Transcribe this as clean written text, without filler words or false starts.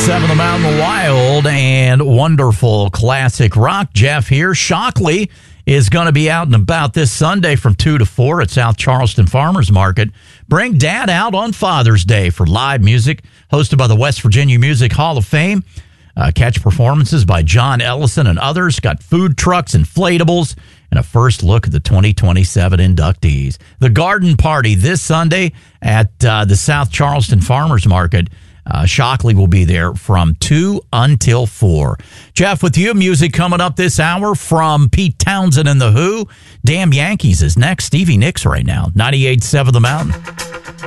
98.7 The Mountain Wild and wonderful classic rock. Jeff here. Shockley is going to be out and about this Sunday from 2 to 4 at South Charleston Farmers Market. Bring Dad out on Father's Day for live music hosted by the West Virginia Music Hall of Fame. Catch performances by John Ellison and others. Got food trucks, inflatables, and a first look at the 2027 inductees. The Garden Party this Sunday at the South Charleston Farmers Market. Shockley will be there from 2 until 4. Jeff, with you, music coming up this hour from Pete Townsend and The Who. Damn Yankees is next. Stevie Nicks right now. 98.7 The Mountain.